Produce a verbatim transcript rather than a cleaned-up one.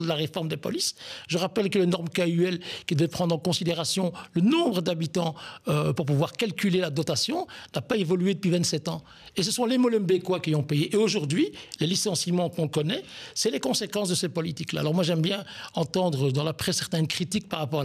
de la réforme des polices. Je rappelle que le norme K U L, qui devait prendre en considération le nombre d'habitants euh, pour pouvoir calculer la dotation, n'a pas évolué depuis vingt-sept ans. Et ce sont les Molenbeekois qui ont payé. Et aujourd'hui, les licenciements qu'on connaît, c'est les conséquences de ces politiques-là. Alors moi, j'aime bien entendre dans la presse certaines critiques par rapport à